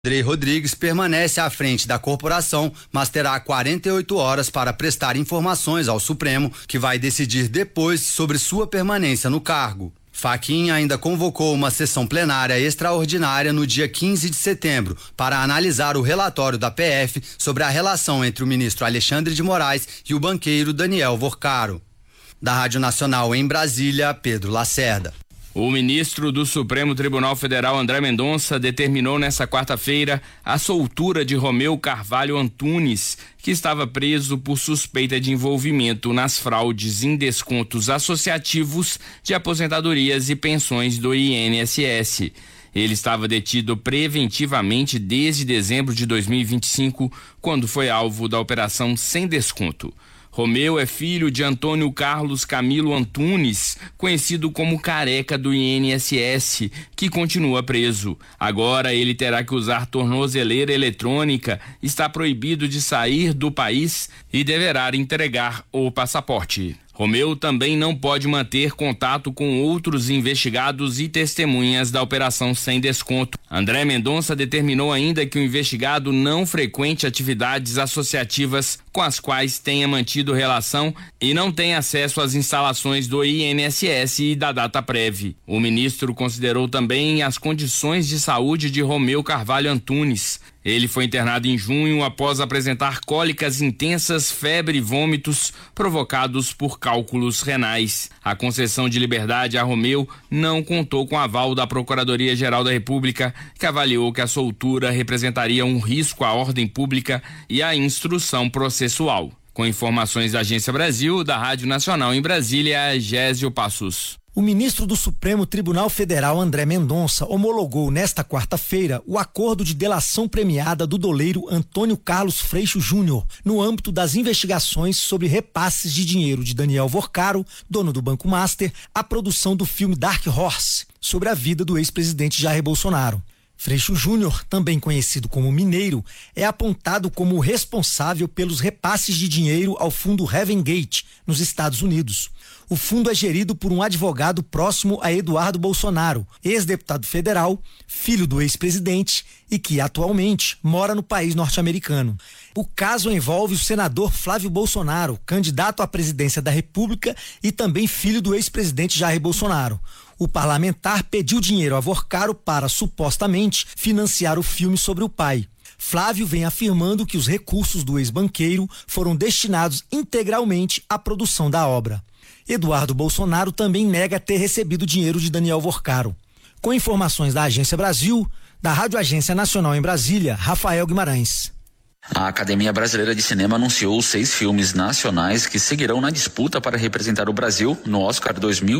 Andrei Rodrigues permanece à frente da corporação, mas terá 48 horas para prestar informações ao Supremo, que vai decidir depois sobre sua permanência no cargo. Fachin ainda convocou uma sessão plenária extraordinária no dia 15 de setembro para analisar o relatório da PF sobre a relação entre o ministro Alexandre de Moraes e o banqueiro Daniel Vorcaro. Da Rádio Nacional em Brasília, Pedro Lacerda. O ministro do Supremo Tribunal Federal, André Mendonça, determinou nesta quarta-feira a soltura de Romeu Carvalho Antunes, que estava preso por suspeita de envolvimento nas fraudes em descontos associativos de aposentadorias e pensões do INSS. Ele estava detido preventivamente desde dezembro de 2025, quando foi alvo da operação Sem Desconto. Romeu é filho de Antônio Carlos Camilo Antunes, conhecido como Careca do INSS, que continua preso. Agora ele terá que usar tornozeleira eletrônica, está proibido de sair do país e deverá entregar o passaporte. Romeu também não pode manter contato com outros investigados e testemunhas da operação Sem Desconto. André Mendonça determinou ainda que o investigado não frequente atividades associativas com as quais tenha mantido relação e não tenha acesso às instalações do INSS e da Dataprev. O ministro considerou também as condições de saúde de Romeu Carvalho Antunes. Ele foi internado em junho após apresentar cólicas intensas, febre e vômitos provocados por cálculos renais. A concessão de liberdade a Romeu não contou com aval da Procuradoria-Geral da República, que avaliou que a soltura representaria um risco à ordem pública e à instrução processual. Com informações da Agência Brasil, da Rádio Nacional em Brasília, Gésio Passos. O ministro do Supremo Tribunal Federal, André Mendonça, homologou nesta quarta-feira o acordo de delação premiada do doleiro Antônio Carlos Freixo Júnior, no âmbito das investigações sobre repasses de dinheiro de Daniel Vorcaro, dono do Banco Master, à produção do filme Dark Horse, sobre a vida do ex-presidente Jair Bolsonaro. Freixo Júnior, também conhecido como Mineiro, é apontado como o responsável pelos repasses de dinheiro ao fundo Heaven Gate, nos Estados Unidos. O fundo é gerido por um advogado próximo a Eduardo Bolsonaro, ex-deputado federal, filho do ex-presidente e que atualmente mora no país norte-americano. O caso envolve o senador Flávio Bolsonaro, candidato à presidência da República e também filho do ex-presidente Jair Bolsonaro. O parlamentar pediu dinheiro a Vorcaro para, supostamente, financiar o filme sobre o pai. Flávio vem afirmando que os recursos do ex-banqueiro foram destinados integralmente à produção da obra. Eduardo Bolsonaro também nega ter recebido dinheiro de Daniel Vorcaro. Com informações da Agência Brasil, da Rádio Agência Nacional em Brasília, Rafael Guimarães. A Academia Brasileira de Cinema anunciou 6 filmes nacionais que seguirão na disputa para representar o Brasil no Oscar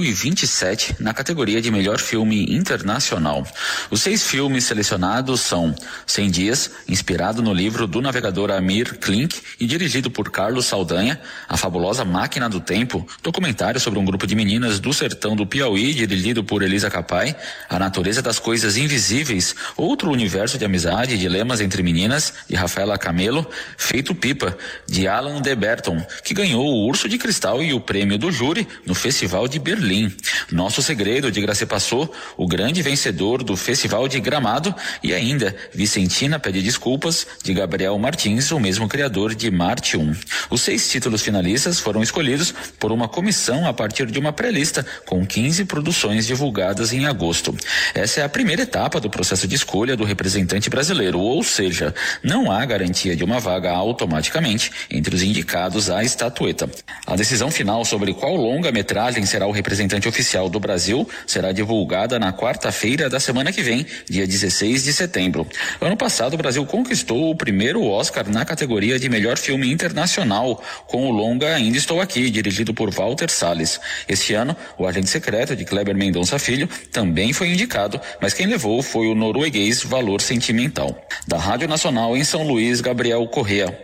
2027 na categoria de melhor filme internacional. Os 6 filmes selecionados são 100 Dias, inspirado no livro do navegador Amir Klink e dirigido por Carlos Saldanha, A Fabulosa Máquina do Tempo, documentário sobre um grupo de meninas do sertão do Piauí, dirigido por Elisa Capai, A Natureza das Coisas Invisíveis, outro universo de amizade e dilemas entre meninas, de Rafaela Camelo, Feito Pipa, de Alan de Berton, que ganhou o Urso de Cristal e o prêmio do júri no Festival de Berlim. Nosso Segredo, de Grace Passou, o grande vencedor do Festival de Gramado, e ainda Vicentina Pede Desculpas, de Gabriel Martins, o mesmo criador de Marte 1. Os 6 títulos finalistas foram escolhidos por uma comissão a partir de uma pré-lista com 15 produções divulgadas em agosto. Essa é a primeira etapa do processo de escolha do representante brasileiro, ou seja, não há garantia de uma vaga automaticamente entre os indicados à estatueta. A decisão final sobre qual longa-metragem será o representante oficial do Brasil será divulgada na quarta-feira da semana que vem, dia 16 de setembro. Ano passado, o Brasil conquistou o primeiro Oscar na categoria de melhor filme internacional, com o longa Ainda Estou Aqui, dirigido por Walter Salles. Este ano, O Agente Secreto, de Kleber Mendonça Filho, também foi indicado, mas quem levou foi o norueguês Valor Sentimental. Da Rádio Nacional em São Luís, Gabriel Correa.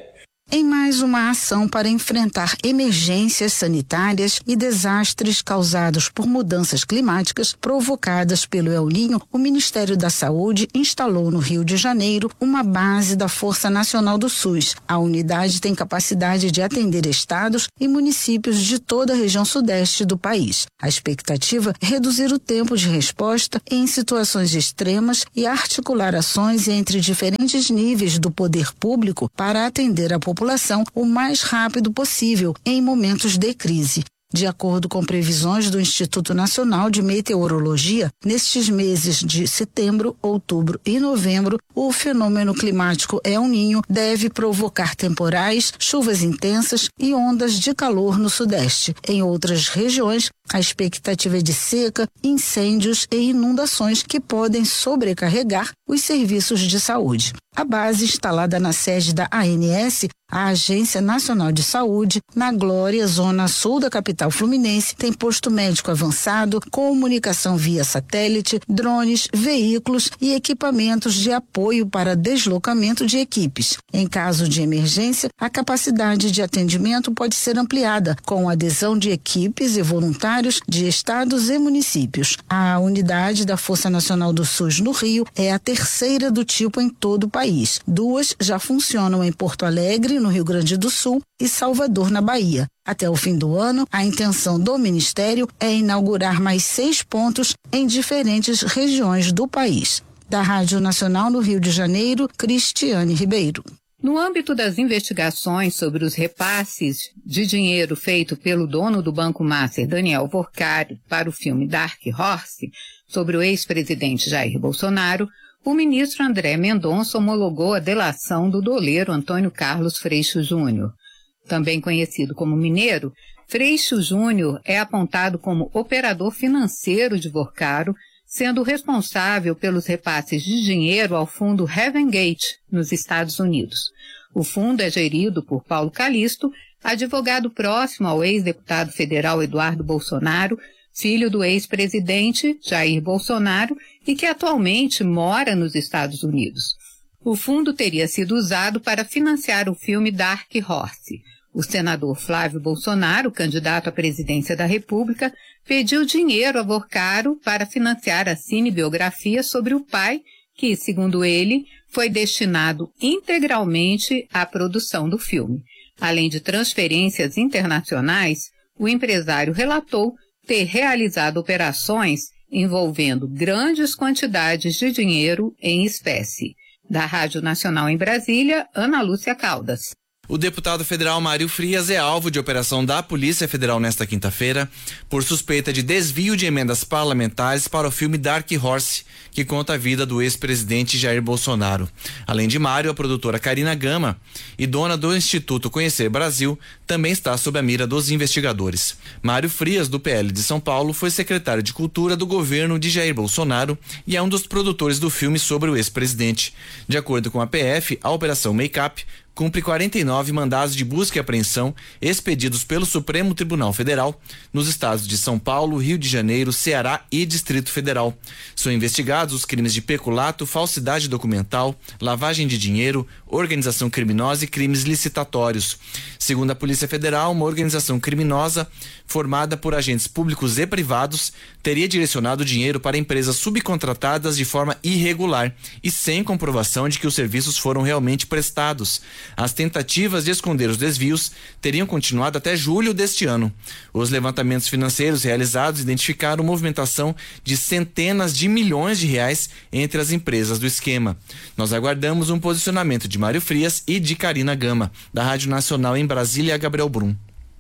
em mais uma ação para enfrentar emergências sanitárias e desastres causados por mudanças climáticas provocadas pelo El Niño, o Ministério da Saúde instalou no Rio de Janeiro uma base da Força Nacional do SUS. A unidade tem capacidade de atender estados e municípios de toda a região sudeste do país. A expectativa é reduzir o tempo de resposta em situações extremas e articular ações entre diferentes níveis do poder público para atender a população o mais rápido possível em momentos de crise. De acordo com previsões do Instituto Nacional de Meteorologia, nestes meses de setembro, outubro e novembro, o fenômeno climático El Niño deve provocar temporais, chuvas intensas e ondas de calor no sudeste. Em outras regiões, a expectativa é de seca, incêndios e inundações que podem sobrecarregar os serviços de saúde. A base instalada na sede da ANS, a Agência Nacional de Saúde, na Glória, zona sul da capital fluminense, tem posto médico avançado, comunicação via satélite, drones, veículos e equipamentos de apoio para deslocamento de equipes. Em caso de emergência, a capacidade de atendimento pode ser ampliada, com adesão de equipes e voluntários de estados e municípios. A unidade da Força Nacional do SUS no Rio é a terceira do tipo em todo o país. 2 já funcionam em Porto Alegre, no Rio Grande do Sul, e Salvador, na Bahia. Até o fim do ano, a intenção do Ministério é inaugurar mais 6 pontos em diferentes regiões do país. Da Rádio Nacional no Rio de Janeiro, Cristiane Ribeiro. No âmbito das investigações sobre os repasses de dinheiro feito pelo dono do Banco Master, Daniel Vorkari, para o filme Dark Horse, sobre o ex-presidente Jair Bolsonaro, o ministro André Mendonça homologou a delação do doleiro Antônio Carlos Freixo Júnior. Também conhecido como Mineiro, Freixo Júnior é apontado como operador financeiro de Vorkari, sendo responsável pelos repasses de dinheiro ao fundo Heaven Gate, nos Estados Unidos. O fundo é gerido por Paulo Calixto, advogado próximo ao ex-deputado federal Eduardo Bolsonaro, filho do ex-presidente Jair Bolsonaro e que atualmente mora nos Estados Unidos. O fundo teria sido usado para financiar o filme Dark Horse. O senador Flávio Bolsonaro, candidato à presidência da República, pediu dinheiro a Vorkari para financiar a cinebiografia sobre o pai, que, segundo ele, foi destinado integralmente à produção do filme. Além de transferências internacionais, o empresário relatou ter realizado operações envolvendo grandes quantidades de dinheiro em espécie. Da Rádio Nacional em Brasília, Ana Lúcia Caldas. O deputado federal Mário Frias é alvo de operação da Polícia Federal nesta quinta-feira por suspeita de desvio de emendas parlamentares para o filme Dark Horse, que conta a vida do ex-presidente Jair Bolsonaro. Além de Mário, a produtora Karina Gama e dona do Instituto Conhecer Brasil também está sob a mira dos investigadores. Mário Frias, do PL de São Paulo, foi secretário de Cultura do governo de Jair Bolsonaro e é um dos produtores do filme sobre o ex-presidente. De acordo com a PF, a Operação Make-up cumpre 49 mandados de busca e apreensão expedidos pelo Supremo Tribunal Federal nos estados de São Paulo, Rio de Janeiro, Ceará e Distrito Federal. São investigados os crimes de peculato, falsidade documental, lavagem de dinheiro, organização criminosa e crimes licitatórios. Segundo a Polícia Federal, uma organização criminosa formada por agentes públicos e privados teria direcionado dinheiro para empresas subcontratadas de forma irregular e sem comprovação de que os serviços foram realmente prestados. As tentativas de esconder os desvios teriam continuado até julho deste ano. Os levantamentos financeiros realizados identificaram movimentação de centenas de milhões de reais entre as empresas do esquema. Nós aguardamos um posicionamento de Mário Frias e de Karina Gama. Da Rádio Nacional em Brasília, Gabriel Brum.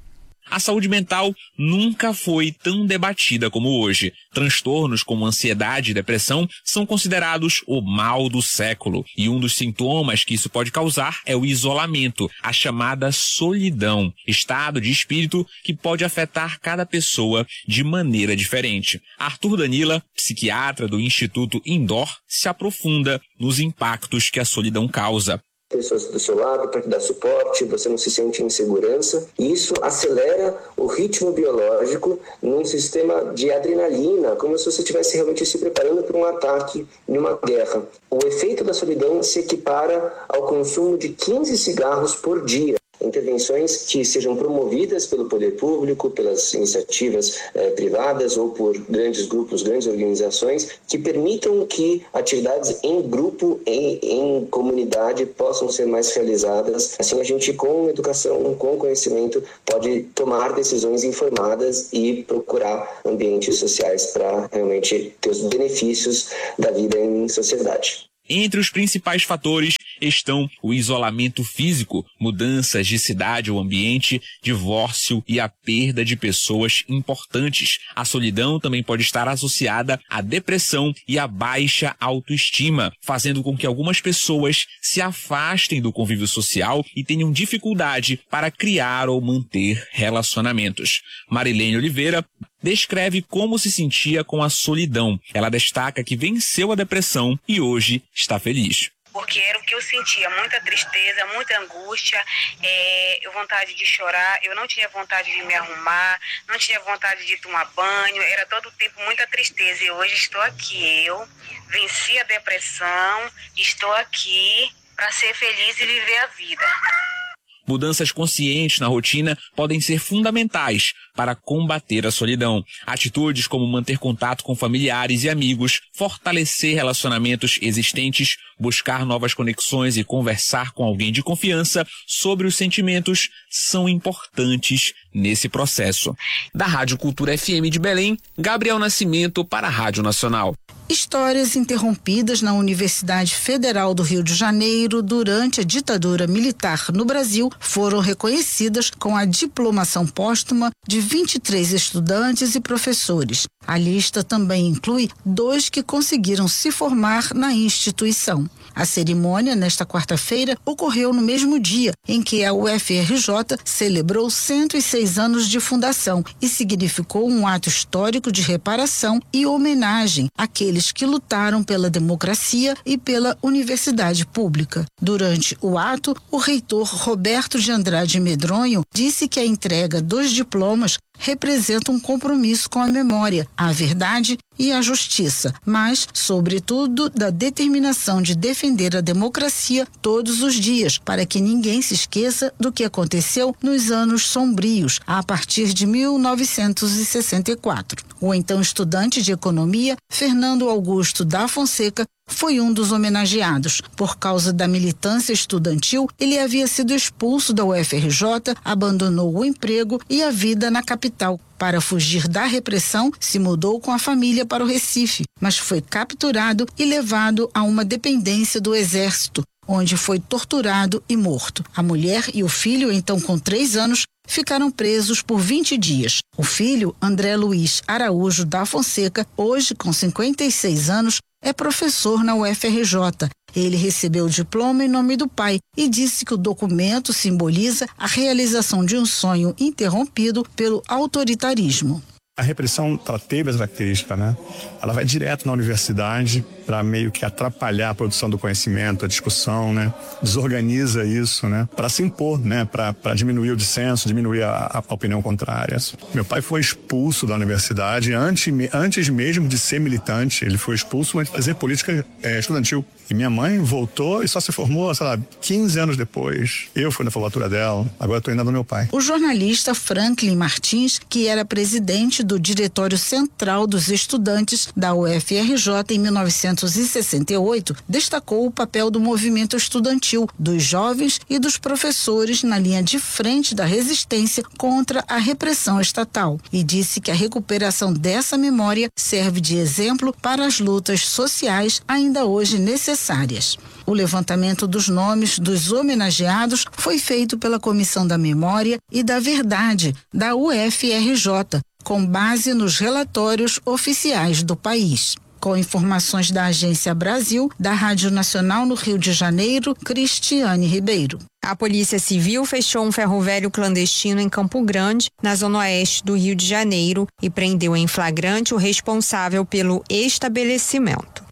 A saúde mental nunca foi tão debatida como hoje. Transtornos como ansiedade e depressão são considerados o mal do século. E um dos sintomas que isso pode causar é o isolamento, a chamada solidão, estado de espírito que pode afetar cada pessoa de maneira diferente. Arthur Danila, psiquiatra do Instituto Indoor, se aprofunda nos impactos que a solidão causa. pessoas do seu lado para te dar suporte, você não se sente em segurança, e isso acelera o ritmo biológico num sistema de adrenalina, como se você estivesse realmente se preparando para um ataque em uma guerra. O efeito da solidão se equipara ao consumo de 15 cigarros por dia. Intervenções que sejam promovidas pelo poder público, pelas iniciativas privadas ou por grandes grupos, grandes organizações, que permitam que atividades em grupo, em comunidade, possam ser mais realizadas. Assim, a gente, com educação, com conhecimento, pode tomar decisões informadas e procurar ambientes sociais para realmente ter os benefícios da vida em sociedade. Entre os principais fatores estão o isolamento físico, mudanças de cidade ou ambiente, divórcio e a perda de pessoas importantes. A solidão também pode estar associada à depressão e à baixa autoestima, fazendo com que algumas pessoas se afastem do convívio social e tenham dificuldade para criar ou manter relacionamentos. Marilene Oliveira descreve como se sentia com a solidão. Ela destaca que venceu a depressão e hoje está feliz. Porque era o que eu sentia, muita tristeza, muita angústia, vontade de chorar, eu não tinha vontade de me arrumar, não tinha vontade de tomar banho, era todo o tempo muita tristeza. E hoje estou aqui, eu venci a depressão, estou aqui para ser feliz e viver a vida. Mudanças conscientes na rotina podem ser fundamentais para combater a solidão. Atitudes como manter contato com familiares e amigos, fortalecer relacionamentos existentes, buscar novas conexões e conversar com alguém de confiança sobre os sentimentos são importantes nesse processo. Da Rádio Cultura FM de Belém, Gabriel Nascimento para a Rádio Nacional. Histórias interrompidas na Universidade Federal do Rio de Janeiro durante a ditadura militar no Brasil foram reconhecidas com a diplomação póstuma de 23 estudantes e professores. A lista também inclui 2 que conseguiram se formar na instituição. A cerimônia, nesta quarta-feira, ocorreu no mesmo dia em que a UFRJ celebrou 106 anos de fundação e significou um ato histórico de reparação e homenagem àqueles que lutaram pela democracia e pela universidade pública. Durante o ato, o reitor Roberto de Andrade Medronho disse que a entrega dos diplomas representa um compromisso com a memória, a verdade e a justiça, mas, sobretudo, da determinação de defender a democracia todos os dias, para que ninguém se esqueça do que aconteceu nos anos sombrios, a partir de 1964. O então estudante de economia, Fernando Augusto da Fonseca, foi um dos homenageados. Por causa da militância estudantil, ele havia sido expulso da UFRJ, abandonou o emprego e a vida na capital. Para fugir da repressão, se mudou com a família para o Recife, mas foi capturado e levado a uma dependência do Exército, onde foi torturado e morto. A mulher e o filho, então com 3 anos, ficaram presos por 20 dias. O filho, André Luiz Araújo da Fonseca, hoje com 56 anos, é professor na UFRJ. Ele recebeu o diploma em nome do pai e disse que o documento simboliza a realização de um sonho interrompido pelo autoritarismo. A repressão, ela teve essa característica, né? Ela vai direto na universidade para meio que atrapalhar a produção do conhecimento, a discussão, né? Desorganiza isso, né? Para se impor, né? Para diminuir o dissenso, diminuir a opinião contrária. Meu pai foi expulso da universidade antes mesmo de ser militante. Ele foi expulso antes de fazer política estudantil. E minha mãe voltou e só se formou, 15 anos depois. Eu fui na formatura dela, agora estou indo no meu pai. O jornalista Franklin Martins, que era presidente do Diretório Central dos Estudantes da UFRJ em 1968, destacou o papel do movimento estudantil, dos jovens e dos professores na linha de frente da resistência contra a repressão estatal e disse que a recuperação dessa memória serve de exemplo para as lutas sociais ainda hoje necessárias. O levantamento dos nomes dos homenageados foi feito pela Comissão da Memória e da Verdade da UFRJ, com base nos relatórios oficiais do país. Com informações da Agência Brasil, da Rádio Nacional no Rio de Janeiro, Cristiane Ribeiro. A Polícia Civil fechou um ferrovelho clandestino em Campo Grande, na zona oeste do Rio de Janeiro, e prendeu em flagrante o responsável pelo estabelecimento.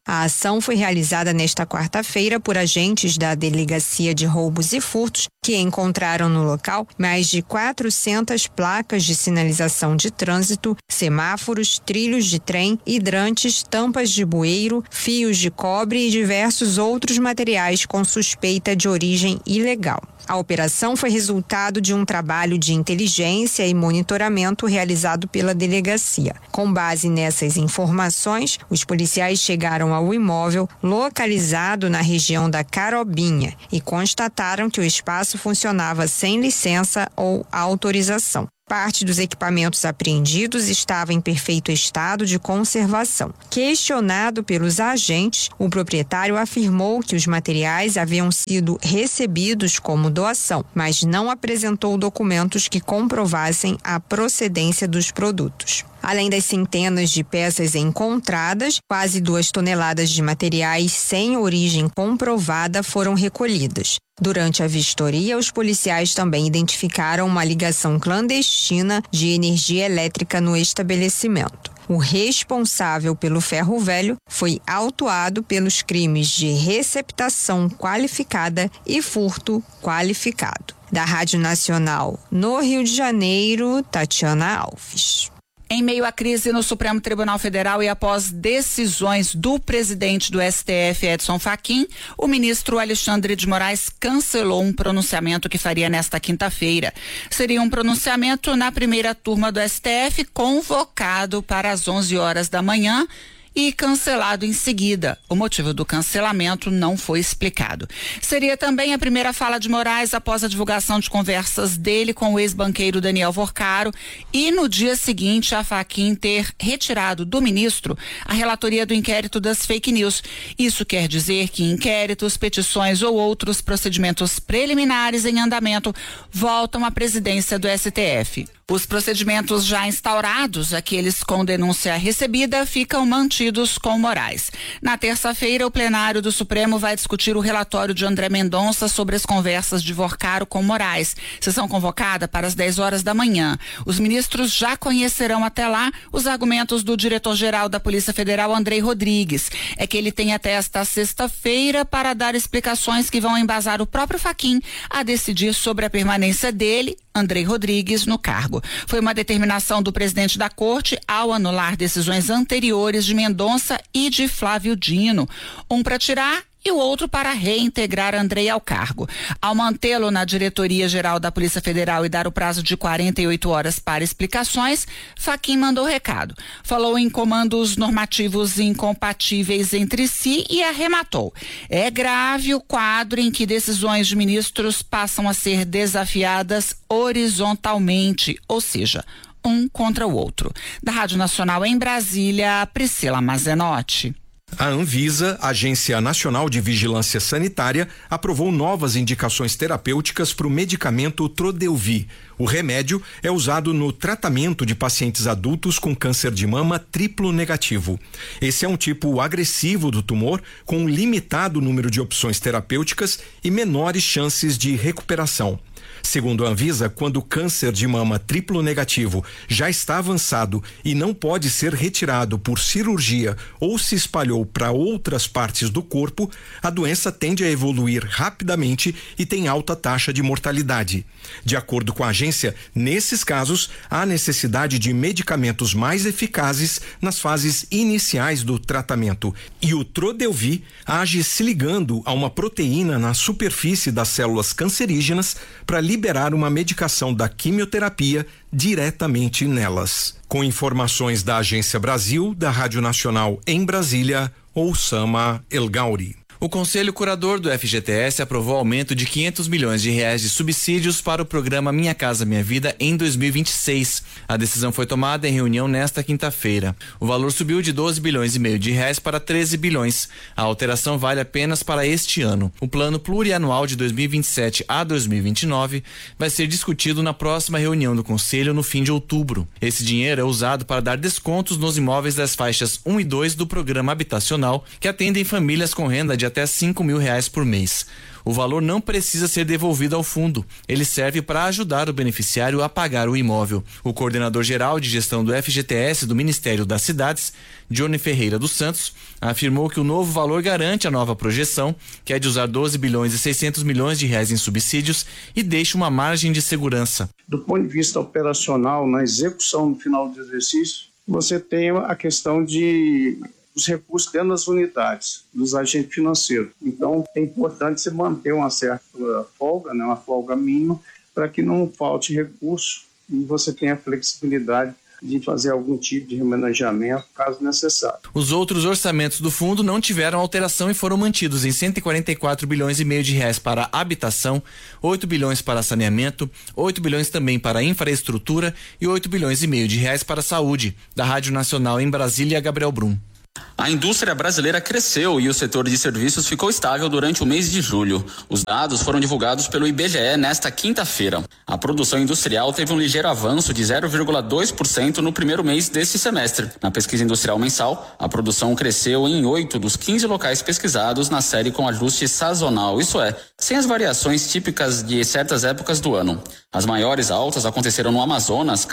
A ação foi realizada nesta quarta-feira por agentes da Delegacia de Roubos e Furtos, que encontraram no local mais de 400 placas de sinalização de trânsito, semáforos, trilhos de trem, hidrantes, tampas de bueiro, fios de cobre e diversos outros materiais com suspeita de origem ilegal. A operação foi resultado de um trabalho de inteligência e monitoramento realizado pela delegacia. Com base nessas informações, os policiais chegaram ao imóvel localizado na região da Carobinha e constataram que o espaço funcionava sem licença ou autorização. Parte dos equipamentos apreendidos estava em perfeito estado de conservação. Questionado pelos agentes, o proprietário afirmou que os materiais haviam sido recebidos como doação, mas não apresentou documentos que comprovassem a procedência dos produtos. Além das centenas de peças encontradas, quase 2 toneladas de materiais sem origem comprovada foram recolhidas. Durante a vistoria, os policiais também identificaram uma ligação clandestina de energia elétrica no estabelecimento. O responsável pelo ferro velho foi autuado pelos crimes de receptação qualificada e furto qualificado. Da Rádio Nacional, no Rio de Janeiro, Tatiana Alves. Em meio à crise no Supremo Tribunal Federal e após decisões do presidente do STF, Edson Fachin, o ministro Alexandre de Moraes cancelou um pronunciamento que faria nesta quinta-feira. Seria um pronunciamento na primeira turma do STF, convocado para as 11 horas da manhã, e cancelado em seguida. O motivo do cancelamento não foi explicado. Seria também a primeira fala de Moraes após a divulgação de conversas dele com o ex-banqueiro Daniel Vorcaro e no dia seguinte a Fachin ter retirado do ministro a relatoria do inquérito das fake news. Isso quer dizer que inquéritos, petições ou outros procedimentos preliminares em andamento voltam à presidência do STF. Os procedimentos já instaurados, aqueles com denúncia recebida, ficam mantidos com Moraes. Na terça-feira, o plenário do Supremo vai discutir o relatório de André Mendonça sobre as conversas de Vorcaro com Moraes. Sessão convocada para as 10 horas da manhã. Os ministros já conhecerão até lá os argumentos do diretor-geral da Polícia Federal, Andrei Rodrigues. É que ele tem até esta sexta-feira para dar explicações que vão embasar o próprio Fachin a decidir sobre a permanência dele, Andrei Rodrigues, no cargo. Foi uma determinação do presidente da Corte ao anular decisões anteriores de Mendonça e de Flávio Dino. Um para tirar e o outro para reintegrar Andrei ao cargo. Ao mantê-lo na diretoria-geral da Polícia Federal e dar o prazo de 48 horas para explicações, Fachin mandou recado. Falou em comandos normativos incompatíveis entre si e arrematou. É grave o quadro em que decisões de ministros passam a ser desafiadas horizontalmente, ou seja, um contra o outro. Da Rádio Nacional em Brasília, Priscila Mazenotti. A Anvisa, Agência Nacional de Vigilância Sanitária, aprovou novas indicações terapêuticas para o medicamento Trodelvy. O remédio é usado no tratamento de pacientes adultos com câncer de mama triplo negativo. Esse é um tipo agressivo do tumor, com um limitado número de opções terapêuticas e menores chances de recuperação. Segundo a Anvisa, quando o câncer de mama triplo negativo já está avançado e não pode ser retirado por cirurgia ou se espalhou para outras partes do corpo, a doença tende a evoluir rapidamente e tem alta taxa de mortalidade. De acordo com a agência, nesses casos, há necessidade de medicamentos mais eficazes nas fases iniciais do tratamento. E o Trodelvy age se ligando a uma proteína na superfície das células cancerígenas para liberar uma medicação da quimioterapia diretamente nelas. Com informações da Agência Brasil, da Rádio Nacional em Brasília, Oussama El Gauri. O Conselho Curador do FGTS aprovou aumento de R$500 milhões de subsídios para o programa Minha Casa Minha Vida em 2026. A decisão foi tomada em reunião nesta quinta-feira. O valor subiu de R$12,5 bilhões para 13 bilhões. A alteração vale apenas para este ano. O plano plurianual de 2027 a 2029 vai ser discutido na próxima reunião do Conselho no fim de outubro. Esse dinheiro é usado para dar descontos nos imóveis das faixas 1 e 2 do programa habitacional, que atendem famílias com renda de de até R$5.000 por mês. O valor não precisa ser devolvido ao fundo. Ele serve para ajudar o beneficiário a pagar o imóvel. O coordenador geral de gestão do FGTS do Ministério das Cidades, Johnny Ferreira dos Santos, afirmou que o novo valor garante a nova projeção, que é de usar 12 bilhões e 600 milhões de reais em subsídios e deixa uma margem de segurança. Do ponto de vista operacional, na execução no final do exercício, você tem a questão dos recursos dentro das unidades, dos agentes financeiros. Então, é importante você manter uma certa folga, né, uma folga mínima, para que não falte recurso e você tenha flexibilidade de fazer algum tipo de remanejamento, caso necessário. Os outros orçamentos do fundo não tiveram alteração e foram mantidos em 144 bilhões e meio de reais para habitação, 8 bilhões para saneamento, 8 bilhões também para infraestrutura e 8 bilhões e meio de reais para saúde. Da Rádio Nacional em Brasília, Gabriel Brum. A indústria brasileira cresceu e o setor de serviços ficou estável durante o mês de julho. Os dados foram divulgados pelo IBGE nesta quinta-feira. A produção industrial teve um ligeiro avanço de 0,2% no primeiro mês desse semestre. Na pesquisa industrial mensal, a produção cresceu em 8 dos 15 locais pesquisados na série com ajuste sazonal, isso é, sem as variações típicas de certas épocas do ano. As maiores altas aconteceram no Amazonas,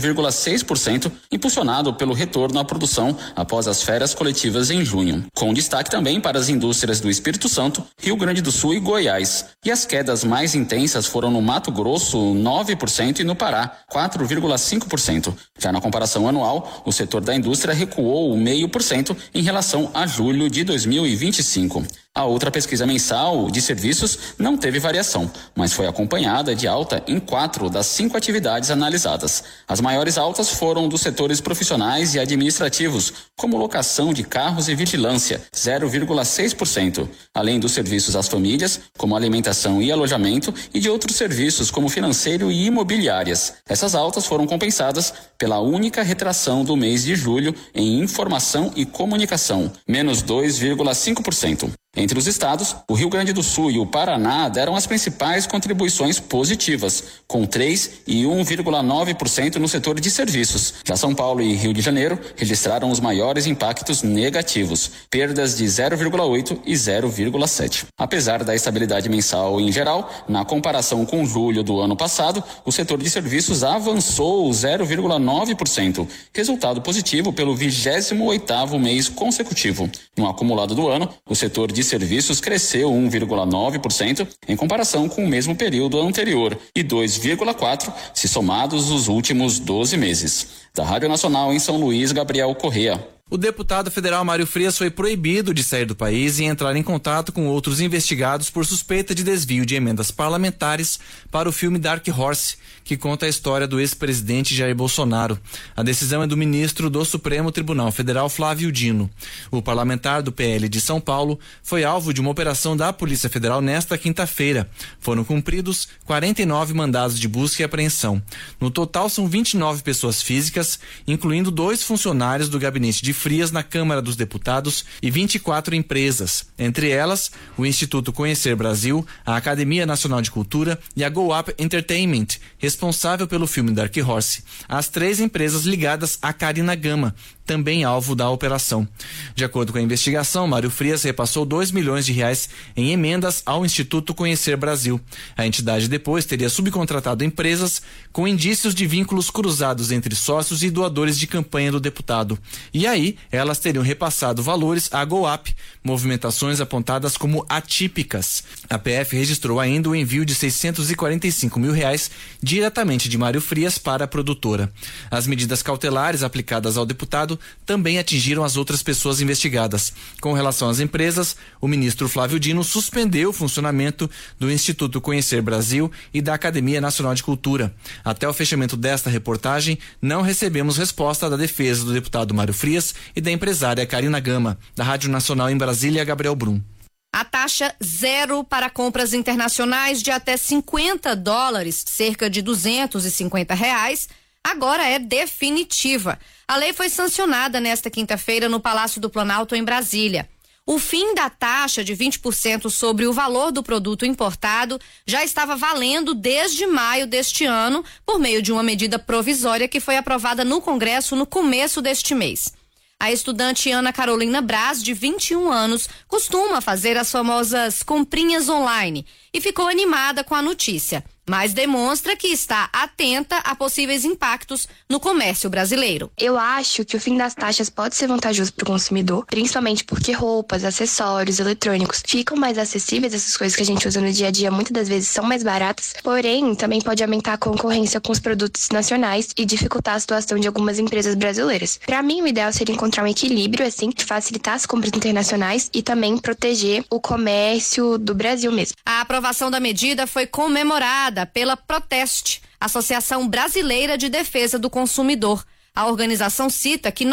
14,6%, impulsionado pelo retorno à produção após as férias coletivas em junho. Com destaque também para as indústrias do Espírito Santo, Rio Grande do Sul e Goiás. E as quedas mais intensas foram no Mato Grosso, 9%, e no Pará, 4,5%. Já na comparação anual, o setor da indústria recuou 0,5% em relação a julho de 2025. A outra pesquisa mensal de serviços não teve variação, mas foi acompanhada de alta em 4 das 5 atividades analisadas. As maiores altas foram dos setores profissionais e administrativos, como locação de carros e vigilância, 0,6%, além dos serviços às famílias, como alimentação e alojamento, e de outros serviços, como financeiro e imobiliárias. Essas altas foram compensadas pela única retração do mês de julho em informação e comunicação, menos 2,5%. Entre os estados, o Rio Grande do Sul e o Paraná deram as principais contribuições positivas, com 3% e 1,9% no setor de serviços. Já São Paulo e Rio de Janeiro registraram os maiores impactos negativos, perdas de 0,8% e 0,7%. Apesar da estabilidade mensal em geral, na comparação com julho do ano passado, o setor de serviços avançou 0,9%, resultado positivo pelo 28º mês consecutivo. No acumulado do ano, o setor de serviços cresceu 1,9% em comparação com o mesmo período anterior e 2,4% se somados os últimos 12 meses. Da Rádio Nacional em São Luís, Gabriel Correa. O deputado federal Mário Frias foi proibido de sair do país e entrar em contato com outros investigados por suspeita de desvio de emendas parlamentares para o filme Dark Horse, que conta a história do ex-presidente Jair Bolsonaro. A decisão é do ministro do Supremo Tribunal Federal, Flávio Dino. O parlamentar do PL de São Paulo foi alvo de uma operação da Polícia Federal nesta quinta-feira. Foram cumpridos 49 mandados de busca e apreensão. No total, são 29 pessoas físicas, incluindo 2 funcionários do gabinete de Frias na Câmara dos Deputados e 24 empresas, entre elas o Instituto Conhecer Brasil, a Academia Nacional de Cultura e a Go Up Entertainment, responsável pelo filme Dark Horse. As 3 empresas ligadas à Carina Gama, também alvo da operação. De acordo com a investigação, Mário Frias repassou 2 milhões de reais em emendas ao Instituto Conhecer Brasil. A entidade depois teria subcontratado empresas com indícios de vínculos cruzados entre sócios e doadores de campanha do deputado. E aí, elas teriam repassado valores à GoUp, movimentações apontadas como atípicas. A PF registrou ainda o envio de 645 mil reais diretamente de Mário Frias para a produtora. As medidas cautelares aplicadas ao deputado também atingiram as outras pessoas investigadas. Com relação às empresas, o ministro Flávio Dino suspendeu o funcionamento do Instituto Conhecer Brasil e da Academia Nacional de Cultura. Até o fechamento desta reportagem, não recebemos resposta da defesa do deputado Mário Frias e da empresária Carina Gama. Da Rádio Nacional em Brasília, Gabriel Brum. A taxa zero para compras internacionais de até $50, cerca de R$250, agora é definitiva. A lei foi sancionada nesta quinta-feira no Palácio do Planalto, em Brasília. O fim da taxa de 20% sobre o valor do produto importado já estava valendo desde maio deste ano, por meio de uma medida provisória que foi aprovada no Congresso no começo deste mês. A estudante Ana Carolina Braz, de 21 anos, costuma fazer as famosas comprinhas online e ficou animada com a notícia, mas demonstra que está atenta a possíveis impactos no comércio brasileiro. Eu acho que o fim das taxas pode ser vantajoso para o consumidor, principalmente porque roupas, acessórios, eletrônicos ficam mais acessíveis, essas coisas que a gente usa no dia a dia muitas das vezes são mais baratas, porém também pode aumentar a concorrência com os produtos nacionais e dificultar a situação de algumas empresas brasileiras. Para mim, o ideal seria encontrar um equilíbrio, assim, de facilitar as compras internacionais e também proteger o comércio do Brasil mesmo. A aprovação da medida foi comemorada pela Proteste, Associação Brasileira de Defesa do Consumidor. A organização cita que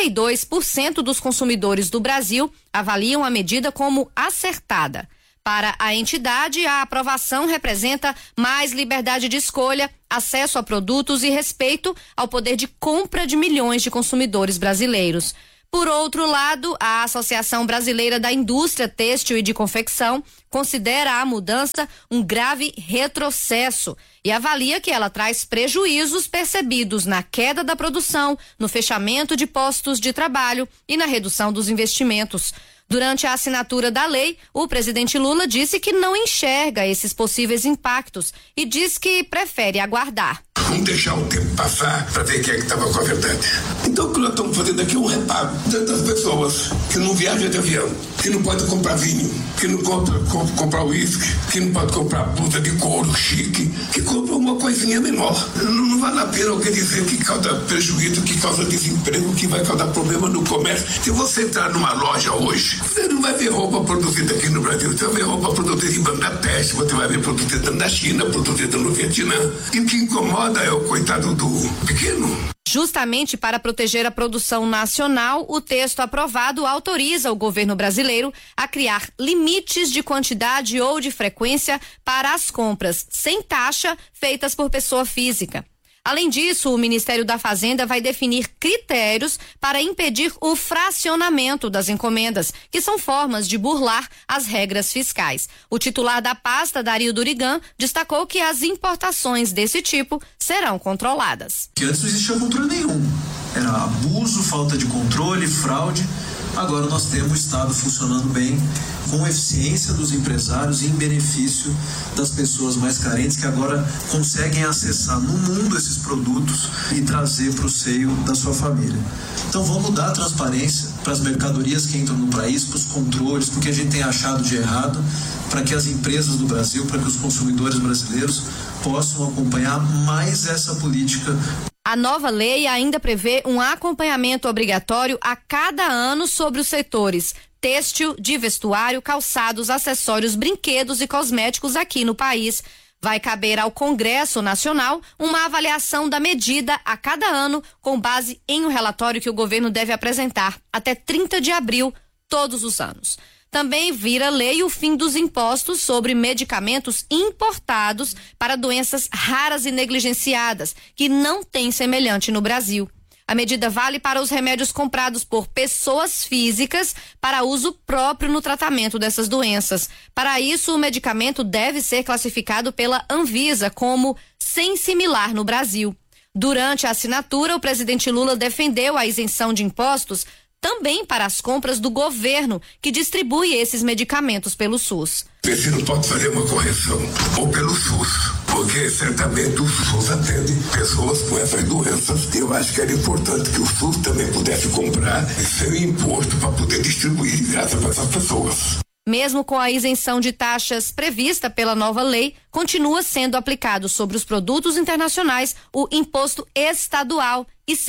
92% dos consumidores do Brasil avaliam a medida como acertada. Para a entidade, a aprovação representa mais liberdade de escolha, acesso a produtos e respeito ao poder de compra de milhões de consumidores brasileiros. Por outro lado, a Associação Brasileira da Indústria Têxtil e de Confecção considera a mudança um grave retrocesso e avalia que ela traz prejuízos percebidos na queda da produção, no fechamento de postos de trabalho e na redução dos investimentos. Durante a assinatura da lei, o presidente Lula disse que não enxerga esses possíveis impactos e diz que prefere aguardar. Vamos deixar o tempo passar para ver quem é que estava com a verdade. Então o que nós estamos fazendo aqui é um repago das pessoas que não viajam de avião, que não pode comprar vinho, que não comprar uísque, que não pode comprar blusa de couro chique, que compra uma coisinha menor. Não vale a pena alguém dizer que causa prejuízo, que causa desemprego, que vai causar problema no comércio. Se você entrar numa loja hoje, você não vai ver roupa produzida aqui no Brasil, você vai ver roupa produzida em Bangladesh, você vai ver produzida na China, produzida no Vietnã. E o que incomoda é o coitado do pequeno. Justamente para proteger a produção nacional, o texto aprovado autoriza o governo brasileiro a criar limites de quantidade ou de frequência para as compras sem taxa feitas por pessoa física. Além disso, o Ministério da Fazenda vai definir critérios para impedir o fracionamento das encomendas, que são formas de burlar as regras fiscais. O titular da pasta, Dario Durigan, destacou que as importações desse tipo serão controladas. Que antes não existia controle nenhum. Era abuso, falta de controle, fraude. Agora nós temos o Estado funcionando bem, com eficiência dos empresários e em benefício das pessoas mais carentes que agora conseguem acessar no mundo esses produtos e trazer para o seio da sua família. Então vamos dar transparência para as mercadorias que entram no país, para os controles, porque a gente tem achado de errado, para que as empresas do Brasil, para que os consumidores brasileiros possam acompanhar mais essa política. A nova lei ainda prevê um acompanhamento obrigatório a cada ano sobre os setores têxtil, de vestuário, calçados, acessórios, brinquedos e cosméticos aqui no país. Vai caber ao Congresso Nacional uma avaliação da medida a cada ano, com base em um relatório que o governo deve apresentar até 30 de abril, todos os anos. Também vira lei o fim dos impostos sobre medicamentos importados para doenças raras e negligenciadas, que não tem semelhante no Brasil. A medida vale para os remédios comprados por pessoas físicas para uso próprio no tratamento dessas doenças. Para isso, o medicamento deve ser classificado pela Anvisa como sem similar no Brasil. Durante a assinatura, o presidente Lula defendeu a isenção de impostos também para as compras do governo, que distribui esses medicamentos pelo SUS. Vê se não pode fazer uma correção, ou pelo SUS, porque certamente o SUS atende pessoas com essas doenças. Eu acho que era importante que o SUS também pudesse comprar seu imposto para poder distribuir de graça para essas pessoas. Mesmo com a isenção de taxas prevista pela nova lei, continua sendo aplicado sobre os produtos internacionais o imposto estadual,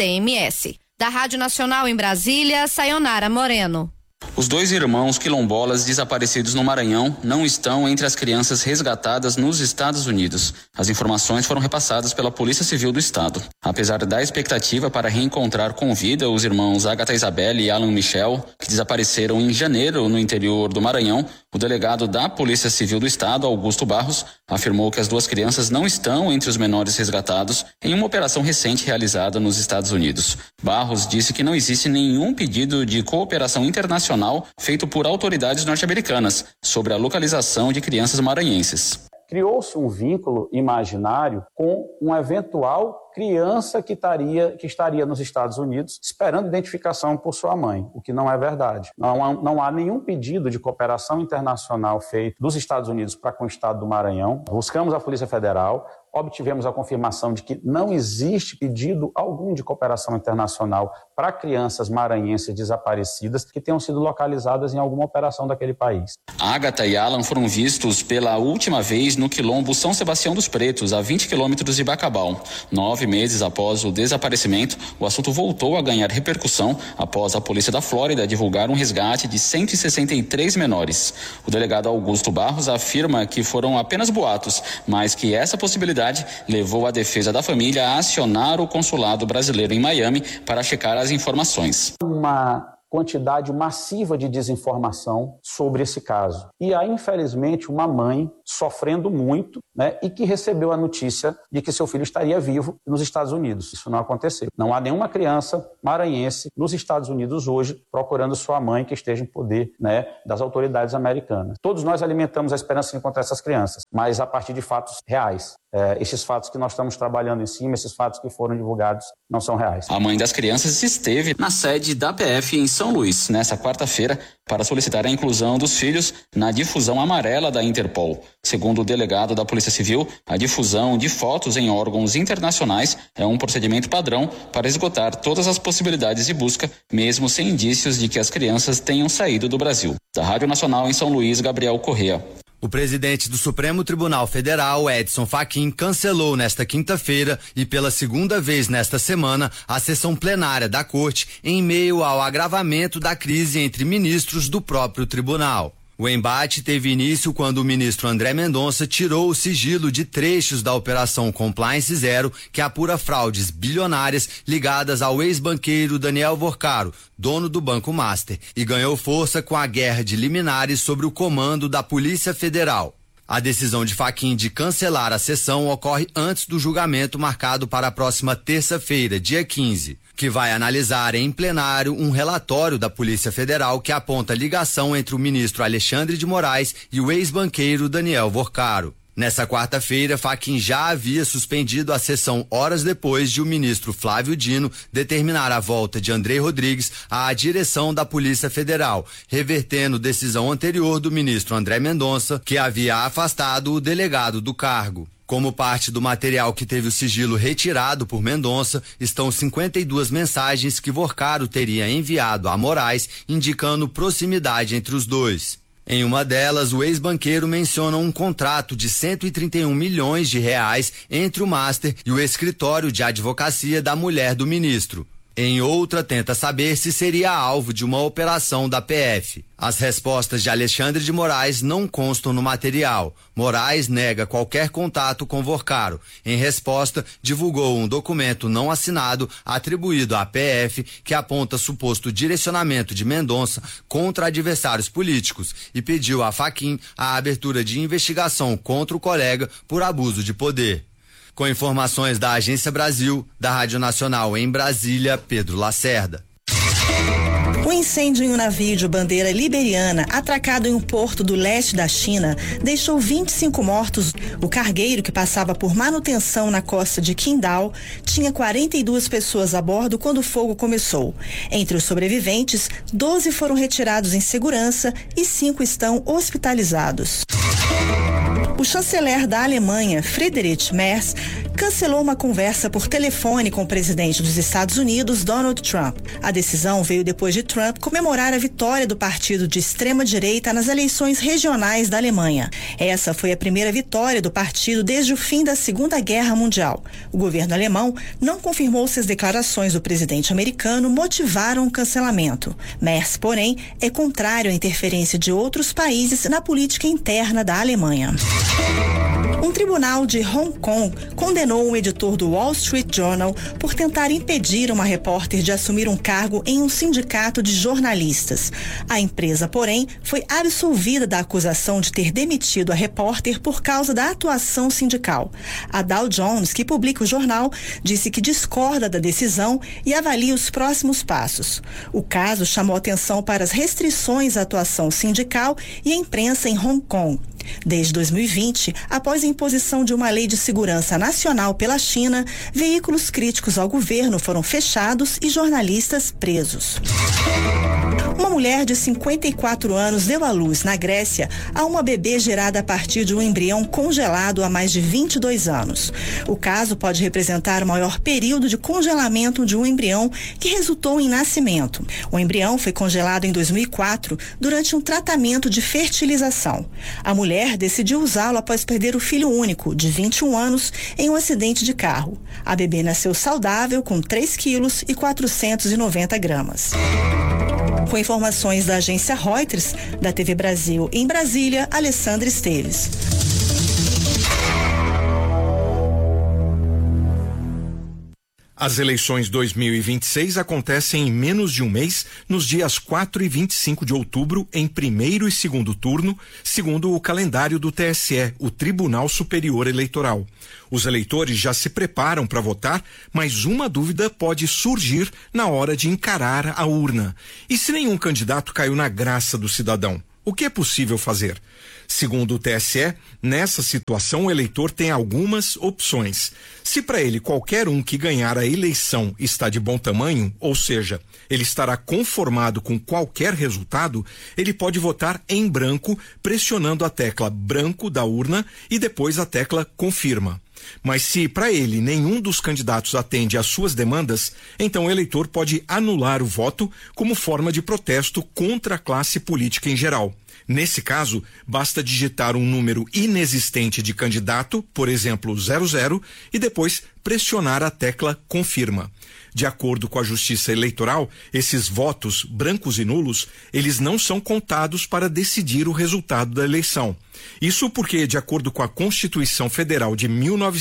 ICMS. Da Rádio Nacional em Brasília, Sayonara Moreno. Os 2 irmãos quilombolas desaparecidos no Maranhão não estão entre as crianças resgatadas nos Estados Unidos. As informações foram repassadas pela Polícia Civil do Estado. Apesar da expectativa para reencontrar com vida os irmãos Agatha Isabelle e Alan Michel, que desapareceram em janeiro no interior do Maranhão, o delegado da Polícia Civil do Estado, Augusto Barros, afirmou que as 2 crianças não estão entre os menores resgatados em uma operação recente realizada nos Estados Unidos. Barros disse que não existe nenhum pedido de cooperação internacional feito por autoridades norte-americanas sobre a localização de crianças maranhenses. Criou-se um vínculo imaginário com um eventual criança que estaria nos Estados Unidos esperando identificação por sua mãe, o que não é verdade. Não há nenhum pedido de cooperação internacional feito dos Estados Unidos para com o Estado do Maranhão. Buscamos a Polícia Federal, obtivemos a confirmação de que não existe pedido algum de cooperação internacional para crianças maranhenses desaparecidas que tenham sido localizadas em alguma operação daquele país. Agatha e Alan foram vistos pela última vez no quilombo São Sebastião dos Pretos, a 20 quilômetros de Bacabal. 9 meses após o desaparecimento, o assunto voltou a ganhar repercussão após a polícia da Flórida divulgar um resgate de 163 menores. O delegado Augusto Barros afirma que foram apenas boatos, mas que essa possibilidade levou a defesa da família a acionar o consulado brasileiro em Miami para checar as informações. Uma quantidade massiva de desinformação sobre esse caso. E há, infelizmente, uma mãe sofrendo muito, né, e que recebeu a notícia de que seu filho estaria vivo nos Estados Unidos. Isso não aconteceu. Não há nenhuma criança maranhense nos Estados Unidos hoje procurando sua mãe que esteja em poder, né, das autoridades americanas. Todos nós alimentamos a esperança de encontrar essas crianças, mas a partir de fatos reais. Esses fatos que nós estamos trabalhando em cima, esses fatos que foram divulgados, não são reais. A mãe das crianças esteve na sede da PF em São Luís, nesta quarta-feira, para solicitar a inclusão dos filhos na difusão amarela da Interpol. Segundo o delegado da Polícia Civil, a difusão de fotos em órgãos internacionais é um procedimento padrão para esgotar todas as possibilidades de busca, mesmo sem indícios de que as crianças tenham saído do Brasil. Da Rádio Nacional em São Luís, Gabriel Correa. O presidente do Supremo Tribunal Federal, Edson Fachin, cancelou nesta quinta-feira e pela segunda vez nesta semana a sessão plenária da Corte em meio ao agravamento da crise entre ministros do próprio tribunal. O embate teve início quando o ministro André Mendonça tirou o sigilo de trechos da Operação Compliance Zero, que apura fraudes bilionárias ligadas ao ex-banqueiro Daniel Vorcaro, dono do Banco Master, e ganhou força com a guerra de liminares sobre o comando da Polícia Federal. A decisão de Fachin de cancelar a sessão ocorre antes do julgamento marcado para a próxima terça-feira, dia 15, que vai analisar em plenário um relatório da Polícia Federal que aponta ligação entre o ministro Alexandre de Moraes e o ex-banqueiro Daniel Vorcaro. Nessa quarta-feira, Fachin já havia suspendido a sessão horas depois de o ministro Flávio Dino determinar a volta de Andrei Rodrigues à direção da Polícia Federal, revertendo decisão anterior do ministro André Mendonça, que havia afastado o delegado do cargo. Como parte do material que teve o sigilo retirado por Mendonça, estão 52 mensagens que Vorcaro teria enviado a Moraes, indicando proximidade entre os dois. Em uma delas, o ex-banqueiro menciona um contrato de 131 milhões de reais entre o Master e o escritório de advocacia da mulher do ministro. Em outra, tenta saber se seria alvo de uma operação da PF. As respostas de Alexandre de Moraes não constam no material. Moraes nega qualquer contato com Vorcaro. Em resposta, divulgou um documento não assinado atribuído à PF que aponta suposto direcionamento de Mendonça contra adversários políticos e pediu a Fachin a abertura de investigação contra o colega por abuso de poder. Com informações da Agência Brasil, da Rádio Nacional em Brasília, Pedro Lacerda. O incêndio em um navio de bandeira liberiana atracado em um porto do leste da China deixou 25 mortos. O cargueiro, que passava por manutenção na costa de Qingdao, tinha 42 pessoas a bordo quando o fogo começou. Entre os sobreviventes, 12 foram retirados em segurança e 5 estão hospitalizados. O chanceler da Alemanha, Friedrich Merz, cancelou uma conversa por telefone com o presidente dos Estados Unidos, Donald Trump. A decisão veio depois de Trump comemorar a vitória do partido de extrema-direita nas eleições regionais da Alemanha. Essa foi a primeira vitória do partido desde o fim da Segunda Guerra Mundial. O governo alemão não confirmou se as declarações do presidente americano motivaram o cancelamento. Merz, porém, é contrário à interferência de outros países na política interna da Alemanha. Um tribunal de Hong Kong condenou um editor do Wall Street Journal por tentar impedir uma repórter de assumir um cargo em um sindicato de jornalistas. A empresa, porém, foi absolvida da acusação de ter demitido a repórter por causa da atuação sindical. A Dow Jones, que publica o jornal, disse que discorda da decisão e avalia os próximos passos. O caso chamou atenção para as restrições à atuação sindical e à imprensa em Hong Kong. Desde 2020, após a imposição de uma lei de segurança nacional pela China, veículos críticos ao governo foram fechados e jornalistas presos. Uma mulher de 54 anos deu à luz, na Grécia, a uma bebê gerada a partir de um embrião congelado há mais de 22 anos. O caso pode representar o maior período de congelamento de um embrião que resultou em nascimento. O embrião foi congelado em 2004 durante um tratamento de fertilização. A mulher decidiu usá-lo após perder o filho único, de 21 anos, em um acidente de carro. A bebê nasceu saudável, com 3 quilos e 490 gramas. Com informações da agência Reuters, da TV Brasil em Brasília, Alessandra Esteves. As eleições 2026 acontecem em menos de um mês, nos dias 4 e 25 de outubro, em primeiro e segundo turno, segundo o calendário do TSE, o Tribunal Superior Eleitoral. Os eleitores já se preparam para votar, mas uma dúvida pode surgir na hora de encarar a urna. E se nenhum candidato caiu na graça do cidadão? O que é possível fazer? Segundo o TSE, nessa situação o eleitor tem algumas opções. Se para ele qualquer um que ganhar a eleição está de bom tamanho, ou seja, ele estará conformado com qualquer resultado, ele pode votar em branco, pressionando a tecla branco da urna e depois a tecla confirma. Mas se para ele nenhum dos candidatos atende às suas demandas, então o eleitor pode anular o voto como forma de protesto contra a classe política em geral. Nesse caso, basta digitar um número inexistente de candidato, por exemplo, 00, e depois pressionar a tecla confirma. De acordo com a Justiça Eleitoral, esses votos, brancos e nulos, eles não são contados para decidir o resultado da eleição. Isso porque, de acordo com a Constituição Federal de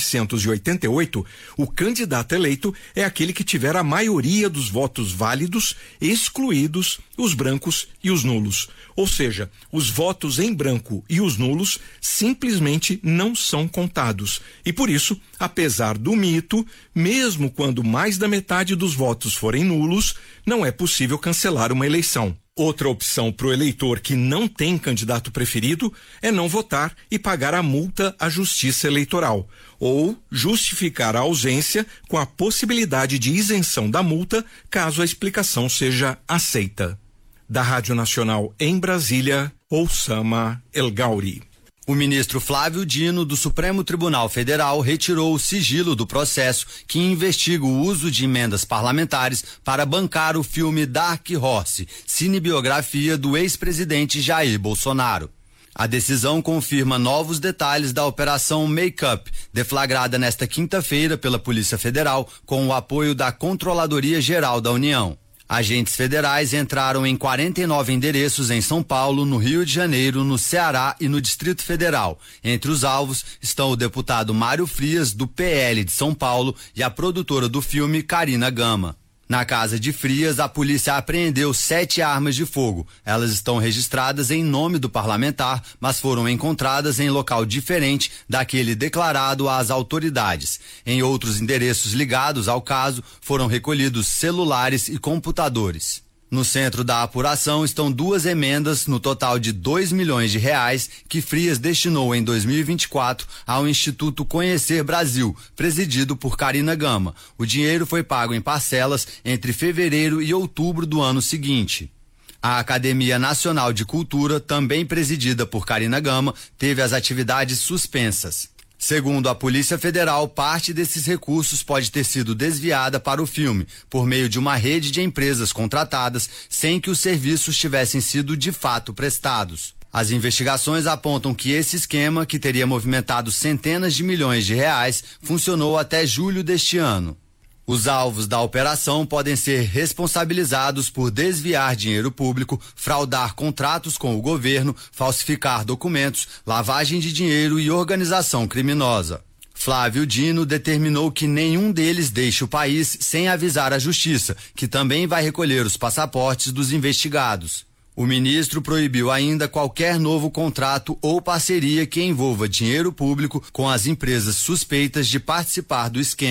1988, o candidato eleito é aquele que tiver a maioria dos votos válidos, excluídos os brancos e os nulos. Ou seja, os votos em branco e os nulos simplesmente não são contados. E por isso, apesar do mito, mesmo quando mais da metade dos votos forem nulos, não é possível cancelar uma eleição. Outra opção para o eleitor que não tem candidato preferido é não votar e pagar a multa à Justiça Eleitoral, ou justificar a ausência com a possibilidade de isenção da multa caso a explicação seja aceita. Da Rádio Nacional em Brasília, Oussama El Gauri. O ministro Flávio Dino, do Supremo Tribunal Federal, retirou o sigilo do processo que investiga o uso de emendas parlamentares para bancar o filme Dark Horse, cinebiografia do ex-presidente Jair Bolsonaro. A decisão confirma novos detalhes da Operação Make-up, deflagrada nesta quinta-feira pela Polícia Federal, com o apoio da Controladoria Geral da União. Agentes federais entraram em 49 endereços em São Paulo, no Rio de Janeiro, no Ceará e no Distrito Federal. Entre os alvos estão o deputado Mário Frias, do PL de São Paulo, e a produtora do filme, Carina Gama. Na casa de Frias, a polícia apreendeu 7 armas de fogo. Elas estão registradas em nome do parlamentar, mas foram encontradas em local diferente daquele declarado às autoridades. Em outros endereços ligados ao caso, foram recolhidos celulares e computadores. No centro da apuração estão 2 emendas no total de R$2 milhões que Frias destinou em 2024 ao Instituto Conhecer Brasil, presidido por Carina Gama. O dinheiro foi pago em parcelas entre fevereiro e outubro do ano seguinte. A Academia Nacional de Cultura, também presidida por Carina Gama, teve as atividades suspensas. Segundo a Polícia Federal, parte desses recursos pode ter sido desviada para o filme, por meio de uma rede de empresas contratadas, sem que os serviços tivessem sido de fato prestados. As investigações apontam que esse esquema, que teria movimentado centenas de milhões de reais, funcionou até julho deste ano. Os alvos da operação podem ser responsabilizados por desviar dinheiro público, fraudar contratos com o governo, falsificar documentos, lavagem de dinheiro e organização criminosa. Flávio Dino determinou que nenhum deles deixe o país sem avisar a Justiça, que também vai recolher os passaportes dos investigados. O ministro proibiu ainda qualquer novo contrato ou parceria que envolva dinheiro público com as empresas suspeitas de participar do esquema.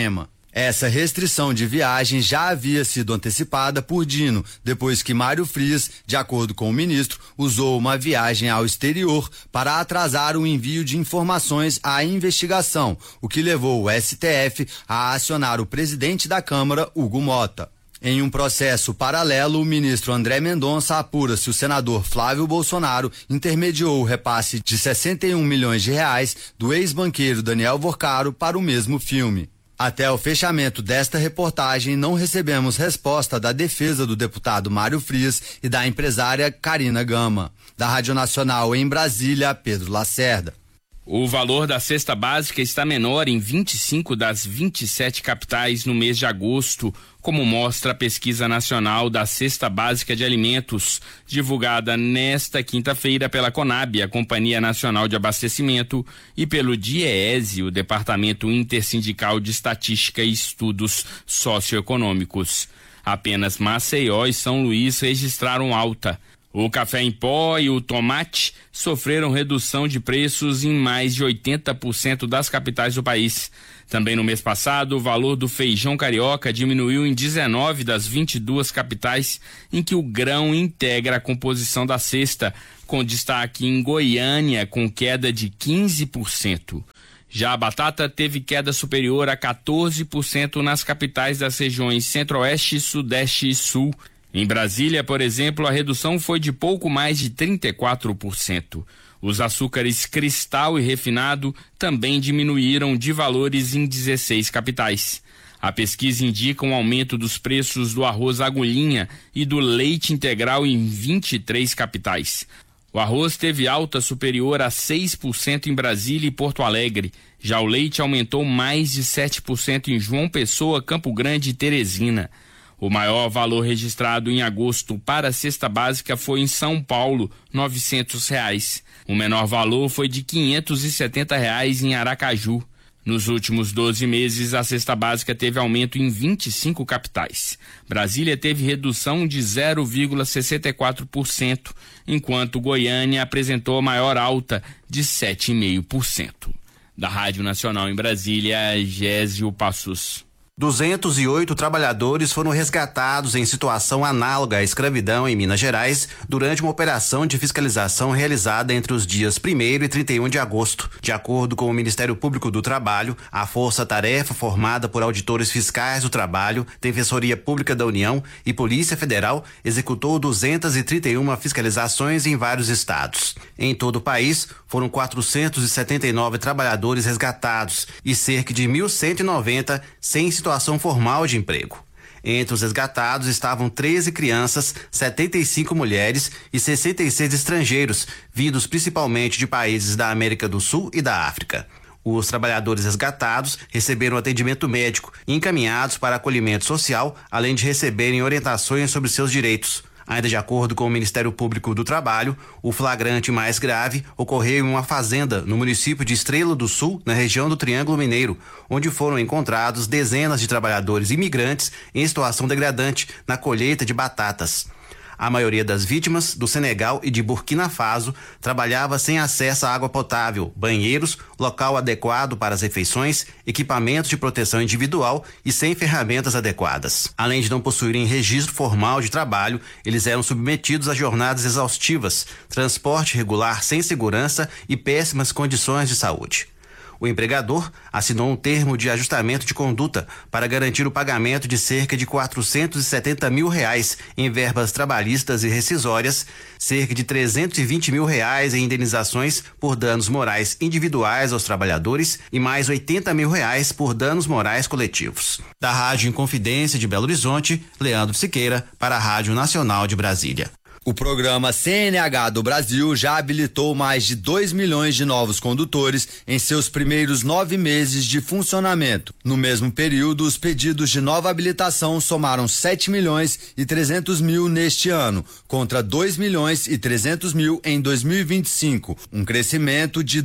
Essa restrição de viagem já havia sido antecipada por Dino, depois que Mário Frias, de acordo com o ministro, usou uma viagem ao exterior para atrasar o envio de informações à investigação, o que levou o STF a acionar o presidente da Câmara, Hugo Mota. Em um processo paralelo, o ministro André Mendonça apura se o senador Flávio Bolsonaro intermediou o repasse de 61 milhões de reais do ex-banqueiro Daniel Vorcaro para o mesmo filme. Até o fechamento desta reportagem, não recebemos resposta da defesa do deputado Mário Frias e da empresária Karina Gama. Da Rádio Nacional em Brasília, Pedro Lacerda. O valor da cesta básica está menor em 25 das 27 capitais no mês de agosto, como mostra a pesquisa nacional da Cesta Básica de Alimentos, divulgada nesta quinta-feira pela Conab, a Companhia Nacional de Abastecimento, e pelo DIEESE, o Departamento Intersindical de Estatística e Estudos Socioeconômicos. Apenas Maceió e São Luís registraram alta. O café em pó e o tomate sofreram redução de preços em mais de 80% das capitais do país. Também no mês passado, o valor do feijão carioca diminuiu em 19 das 22 capitais em que o grão integra a composição da cesta, com destaque em Goiânia, com queda de 15%. Já a batata teve queda superior a 14% nas capitais das regiões Centro-Oeste, Sudeste e Sul. Em Brasília, por exemplo, a redução foi de pouco mais de 34%. Os açúcares cristal e refinado também diminuíram de valores em 16 capitais. A pesquisa indica um aumento dos preços do arroz agulhinha e do leite integral em 23 capitais. O arroz teve alta superior a 6% em Brasília e Porto Alegre. Já o leite aumentou mais de 7% em João Pessoa, Campo Grande e Teresina. O maior valor registrado em agosto para a cesta básica foi em São Paulo, R$ 900. O menor valor foi de R$ 570 em Aracaju. Nos últimos 12 meses, a cesta básica teve aumento em 25 capitais. Brasília teve redução de 0,64%, enquanto Goiânia apresentou a maior alta de 7,5%. Da Rádio Nacional em Brasília, Gésio Passos. 208 trabalhadores foram resgatados em situação análoga à escravidão em Minas Gerais durante uma operação de fiscalização realizada entre os dias 1º e 31 de agosto. De acordo com o Ministério Público do Trabalho, a força-tarefa formada por auditores fiscais do trabalho, Defensoria Pública da União e Polícia Federal executou 231 fiscalizações em vários estados. Em todo o país, foram 479 trabalhadores resgatados e cerca de 1.190 sem situação formal de emprego. Entre os resgatados estavam 13 crianças, 75 mulheres e 66 estrangeiros, vindos principalmente de países da América do Sul e da África. Os trabalhadores resgatados receberam atendimento médico e encaminhados para acolhimento social, além de receberem orientações sobre seus direitos. Ainda de acordo com o Ministério Público do Trabalho, o flagrante mais grave ocorreu em uma fazenda no município de Estrela do Sul, na região do Triângulo Mineiro, onde foram encontrados dezenas de trabalhadores imigrantes em situação degradante na colheita de batatas. A maioria das vítimas, do Senegal e de Burkina Faso, trabalhava sem acesso à água potável, banheiros, local adequado para as refeições, equipamentos de proteção individual e sem ferramentas adequadas. Além de não possuírem registro formal de trabalho, eles eram submetidos a jornadas exaustivas, transporte irregular sem segurança e péssimas condições de saúde. O empregador assinou um termo de ajustamento de conduta para garantir o pagamento de cerca de R$470 mil em verbas trabalhistas e rescisórias, cerca de R$320 mil em indenizações por danos morais individuais aos trabalhadores e mais R$80 mil por danos morais coletivos. Da Rádio Inconfidência de Belo Horizonte, Leandro Siqueira, para a Rádio Nacional de Brasília. O programa CNH do Brasil já habilitou mais de 2 milhões de novos condutores em seus primeiros 9 meses de funcionamento. No mesmo período, os pedidos de nova habilitação somaram 7 milhões e 300 mil neste ano, contra 2 milhões e 300 mil em 2025, um crescimento de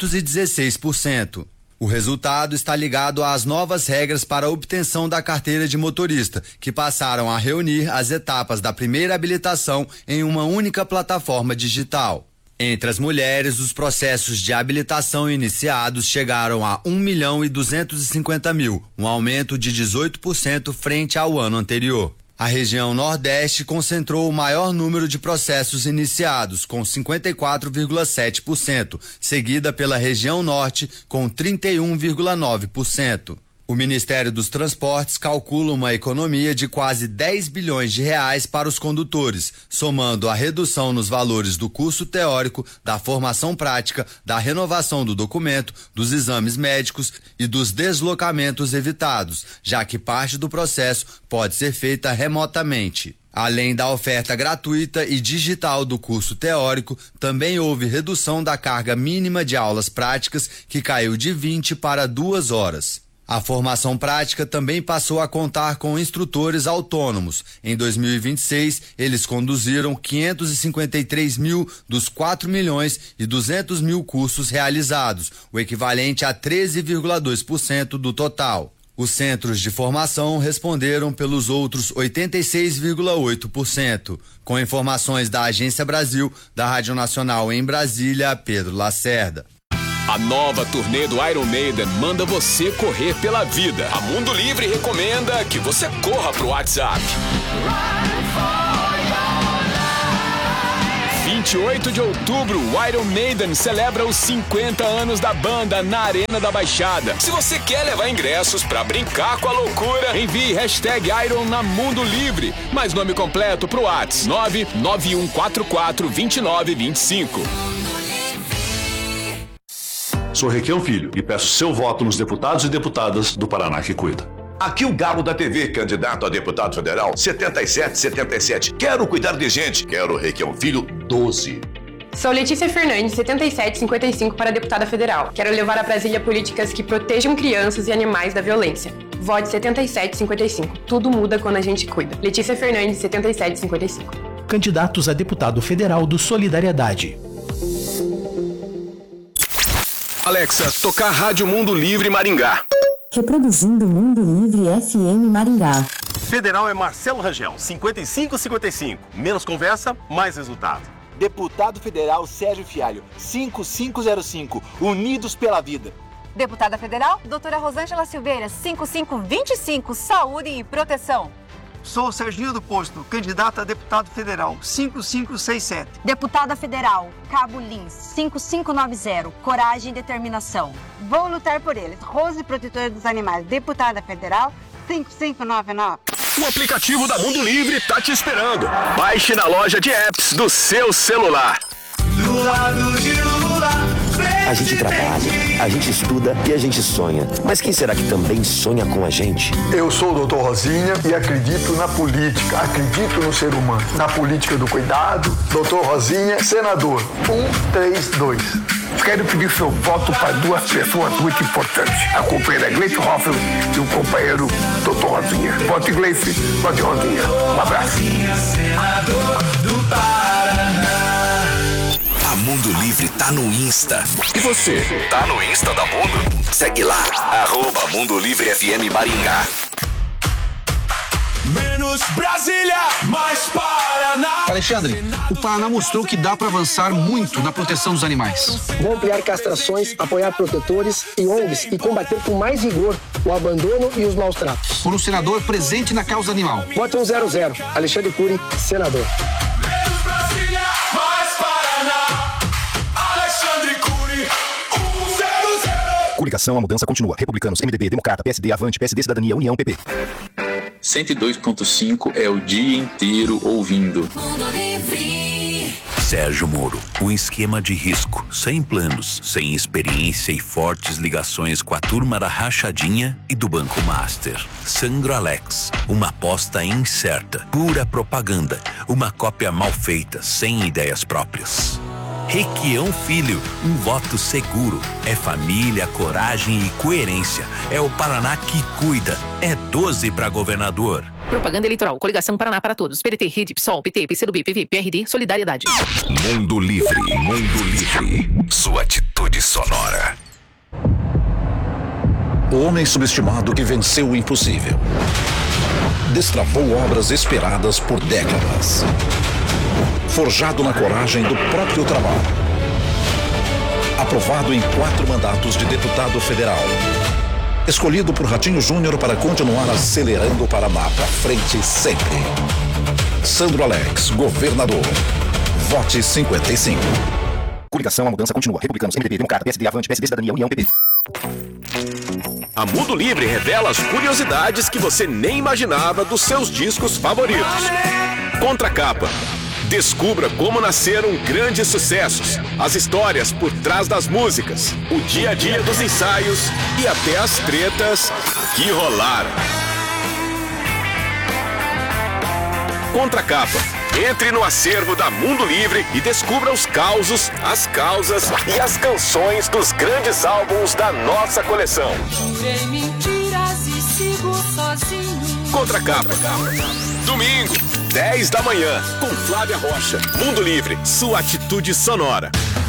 216%. O resultado está ligado às novas regras para a obtenção da carteira de motorista, que passaram a reunir as etapas da primeira habilitação em uma única plataforma digital. Entre as mulheres, os processos de habilitação iniciados chegaram a 1.250.000, um aumento de 18% frente ao ano anterior. A região Nordeste concentrou o maior número de processos iniciados, com 54,7%, seguida pela região Norte, com 31,9%. O Ministério dos Transportes calcula uma economia de quase 10 bilhões de reais para os condutores, somando a redução nos valores do curso teórico, da formação prática, da renovação do documento, dos exames médicos e dos deslocamentos evitados, já que parte do processo pode ser feita remotamente. Além da oferta gratuita e digital do curso teórico, também houve redução da carga mínima de aulas práticas, que caiu de 20 para 2 horas. A formação prática também passou a contar com instrutores autônomos. Em 2026, eles conduziram 553 mil dos 4.200.000 cursos realizados, o equivalente a 13,2% do total. Os centros de formação responderam pelos outros 86,8%. Com informações da Agência Brasil, da Rádio Nacional em Brasília, Pedro Lacerda. A nova turnê do Iron Maiden manda você correr pela vida. A Mundo Livre recomenda que você corra pro WhatsApp. 28 de outubro, o Iron Maiden celebra os 50 anos da banda na Arena da Baixada. Se você quer levar ingressos pra brincar com a loucura, envie #Iron na Mundo Livre. Mais nome completo pro WhatsApp 991442925. Sou Requião Filho e peço seu voto nos deputados e deputadas do Paraná que cuida. Aqui o Galo da TV, candidato a deputado federal, 7777. Quero cuidar de gente. Quero Requião Filho, 12. Sou Letícia Fernandes, 7755 para deputada federal. Quero levar a Brasília políticas que protejam crianças e animais da violência. Vote 7755. Tudo muda quando a gente cuida. Letícia Fernandes, 7755. Candidatos a deputado federal do Solidariedade. Alexa, tocar Rádio Mundo Livre Maringá. Reproduzindo Mundo Livre FM Maringá. Federal é Marcelo Rangel, 5555. Menos conversa, mais resultado. Deputado Federal Sérgio Fialho, 5505. Unidos pela vida. Deputada Federal, doutora Rosângela Silveira, 5525. Saúde e proteção. Sou Serginho do Posto, candidato a deputado federal, 5567. Deputada Federal, Cabo Lins, 5590. Coragem e determinação. Vou lutar por eles. Rose Protetora dos Animais, deputada federal, 5599. O aplicativo da Mundo Livre tá te esperando. Baixe na loja de apps do seu celular. Do lado de Lula. A gente trabalha, a gente estuda e a gente sonha. Mas quem será que também sonha com a gente? Eu sou o Dr. Rosinha e acredito na política, acredito no ser humano. Na política do cuidado, Dr. Rosinha, senador, 132. Quero pedir seu voto para duas pessoas muito importantes. A companheira Gleice Hoffel e o companheiro Dr. Rosinha. Vote Gleice, vote Rosinha. Um abraço. Senador do Paraná. A Mundo Livre tá no Insta. E você, tá no Insta da Mundo? Segue lá, @Mundo Livre FM Maringá. Menos Brasília, mais Paraná. Alexandre, o Paraná mostrou que dá para avançar muito na proteção dos animais. Vou ampliar castrações, apoiar protetores e ONGs e combater com mais vigor o abandono e os maus tratos. Por um senador presente na causa animal. Voto 100, Alexandre Cury, senador. Menos Brasília, mais Paraná. Alexandre Cury, 100. Coligação, a mudança continua. Republicanos, MDB, Democrata, PSD, Avante, PSD, Cidadania, União, PP. 102.5 é o dia inteiro ouvindo. Sérgio Moro, um esquema de risco, sem planos, sem experiência e fortes ligações com a turma da Rachadinha e do Banco Master. Sandro Alex, uma aposta incerta, pura propaganda, uma cópia mal feita, sem ideias próprias. Requião Filho, um voto seguro. É família, coragem e coerência. É o Paraná que cuida. É 12 para governador. Propaganda eleitoral. Coligação Paraná para Todos. PDT, Rede, PSOL, PT, PCdoB, PV, PRD, Solidariedade. Mundo Livre, Mundo Livre. Sua atitude sonora. O homem subestimado que venceu o impossível. Destravou obras esperadas por décadas. Forjado na coragem do próprio trabalho. Aprovado em 4 mandatos de deputado federal. Escolhido por Ratinho Júnior para continuar acelerando o Paraná para frente sempre. Sandro Alex, governador. Vote 55. Coligação, a mudança continua. Republicanos, MDB, Democrata, PSD, Avante, PSD, Cidadania, União, PP. A Mundo Livre revela as curiosidades que você nem imaginava dos seus discos favoritos. Contracapa. Descubra como nasceram grandes sucessos, as histórias por trás das músicas, o dia a dia dos ensaios e até as tretas que rolaram. Contracapa. Entre no acervo da Mundo Livre e descubra os causos, as causas e as canções dos grandes álbuns da nossa coleção. Vem mentiras e sigo sozinho. Contracapa. Domingo, 10 da manhã, com Flávia Rocha. Mundo Livre, sua atitude sonora.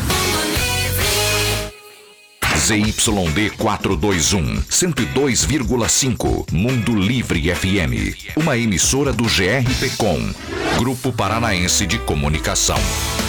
ZYD 421, 102,5, Mundo Livre FM. Uma emissora do GRPcom, Grupo Paranaense de Comunicação.